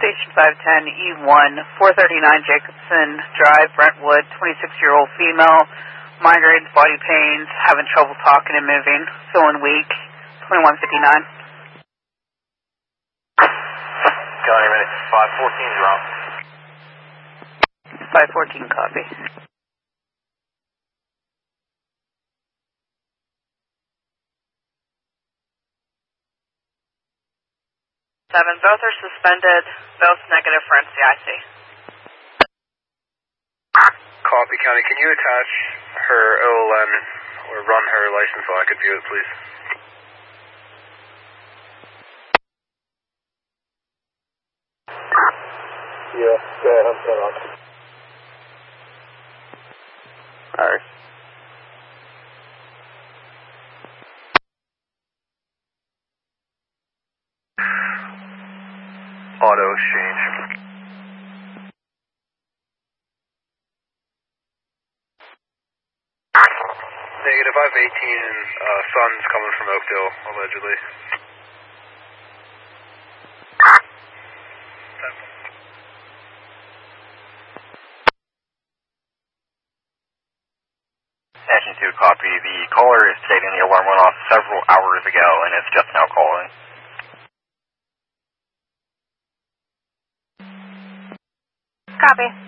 Station 510 E1, 439 Jacobson Drive, Brentwood, 26-year-old female, migraines, body pains, having trouble talking and moving, feeling weak, 2159. County minute 514, you're on. 514, copy. 7, both are suspended, both negative for NCIC. Copy, County. Can you attach her OLN or run her license so I could view it, please? Yeah, go ahead, I'm set up. Alright. Auto exchange. Negative, I have 18 sons coming from Oakdale, allegedly. Station 2, copy. The caller is stating the alarm went off several hours ago and it's just now calling. Copy.